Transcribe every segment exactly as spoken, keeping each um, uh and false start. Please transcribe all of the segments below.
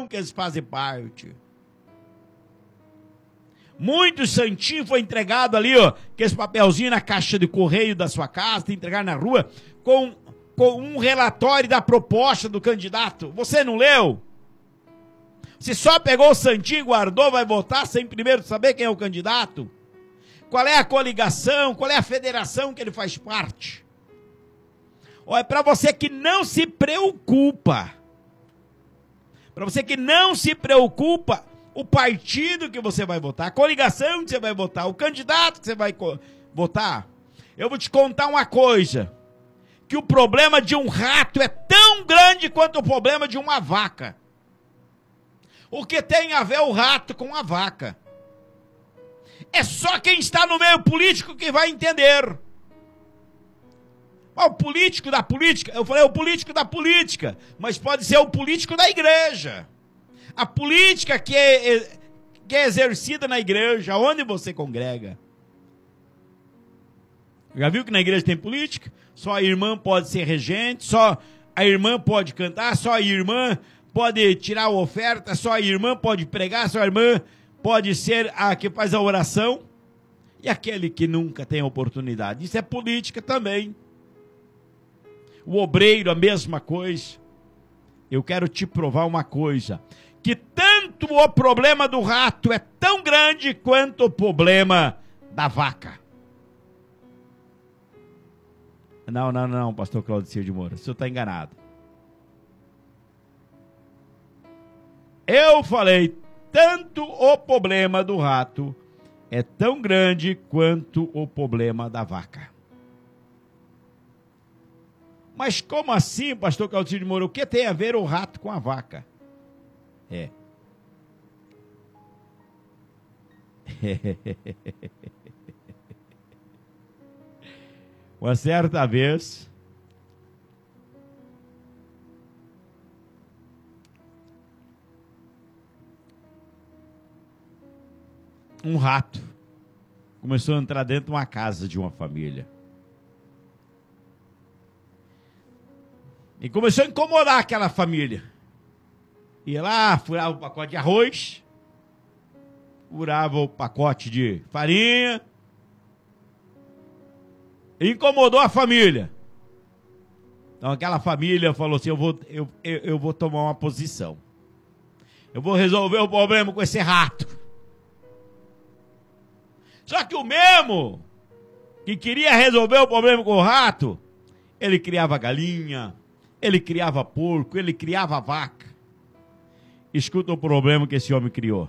religião que eles fazem parte. Muitos santinhos foi entregado ali, ó, aqueles papelzinhos na caixa de correio da sua casa, te entregar na rua, com, com um relatório da proposta do candidato. Você não leu? Você só pegou o santinho e guardou, vai votar sem primeiro saber quem é o candidato? Qual é a coligação, qual é a federação que ele faz parte? Olha, para você que não se preocupa, para você que não se preocupa, o partido que você vai votar, a coligação que você vai votar, o candidato que você vai votar, eu vou te contar uma coisa, que o problema de um rato é tão grande quanto o problema de uma vaca. O que tem a ver o rato com a vaca? É só quem está no meio político que vai entender. O político da política, eu falei o político da política, mas pode ser o político da igreja. A política que é, que é exercida na igreja, onde você congrega. Já viu que na igreja tem política? Só a irmã pode ser regente, só a irmã pode cantar, só a irmã pode tirar a oferta, só a irmã pode pregar, só a irmã pode ser a que faz a oração. E aquele que nunca tem oportunidade. Isso é política também. O obreiro, a mesma coisa. Eu quero te provar uma coisa. Que tanto o problema do rato é tão grande quanto o problema da vaca. Não, não, não, pastor Claudicir de Moura, o senhor está enganado. Eu falei, tanto o problema do rato é tão grande quanto o problema da vaca. Mas como assim, pastor Claudicir de Moura, o que tem a ver o rato com a vaca? É. Uma certa vez, um rato começou a entrar dentro de uma casa de uma família. E começou a incomodar aquela família. Ia lá, furava o pacote de arroz, furava o pacote de farinha, e incomodou a família. Então aquela família falou assim, eu vou, eu, eu, eu vou tomar uma posição. Eu vou resolver o problema com esse rato. Só que o mesmo que queria resolver o problema com o rato, ele criava galinha, ele criava porco, ele criava vaca. Escuta o problema que esse homem criou.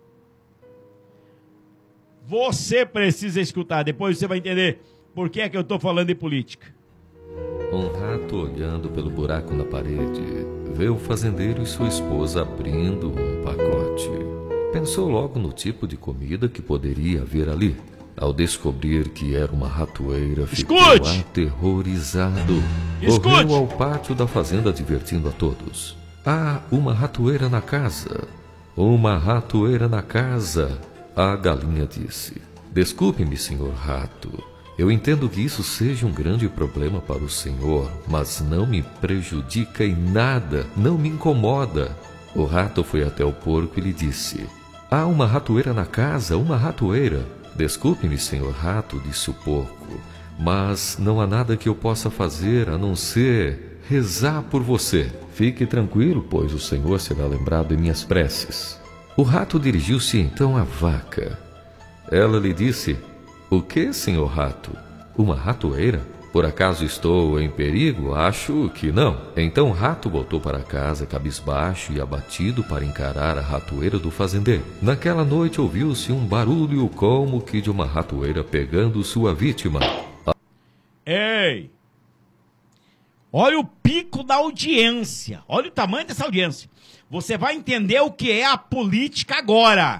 Você precisa escutar, depois você vai entender por que é que eu estou falando de política. Um rato olhando pelo buraco na parede, vê o fazendeiro e sua esposa abrindo um pacote. Pensou logo no tipo de comida que poderia haver ali. Ao descobrir que era uma ratoeira, ficou Escute! aterrorizado. Escute! Correu ao pátio da fazenda advertindo a todos. Há uma ratoeira na casa. Uma ratoeira na casa. A galinha disse. Desculpe-me, senhor rato. Eu entendo que isso seja um grande problema para o senhor, mas não me prejudica em nada, não me incomoda. O rato foi até o porco e lhe disse. Há uma ratoeira na casa, uma ratoeira. Desculpe-me, senhor rato, disse o porco, mas não há nada que eu possa fazer a não ser rezar por você. Fique tranquilo, pois o Senhor será lembrado em minhas preces. O rato dirigiu-se então à vaca. Ela lhe disse, o que, senhor rato? Uma ratoeira? Por acaso estou em perigo? Acho que não. Então o rato voltou para casa cabisbaixo e abatido para encarar a ratoeira do fazendeiro. Naquela noite ouviu-se um barulho como que de uma ratoeira pegando sua vítima. Ei! Olha o pico da audiência. Olha o tamanho dessa audiência. Você vai entender o que é a política agora.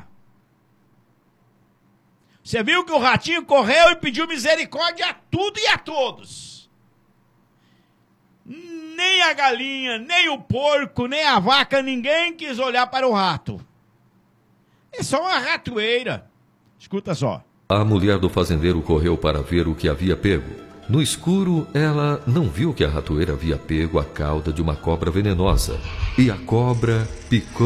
Você viu que o ratinho correu e pediu misericórdia a tudo e a todos. Nem a galinha, nem o porco, nem a vaca, ninguém quis olhar para o rato. É só uma ratoeira. Escuta só. A mulher do fazendeiro correu para ver o que havia pego. No escuro, ela não viu que a ratoeira havia pego a cauda de uma cobra venenosa. E a cobra picou